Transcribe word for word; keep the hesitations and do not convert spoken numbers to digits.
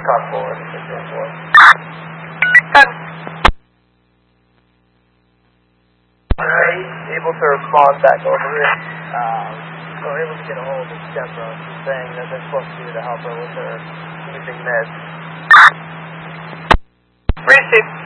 Top forward, six one four. Alright, able to respond back over here. Um, so able to get a hold of Deborah. She's saying that they're supposed to be to help her with her using meds. Receive.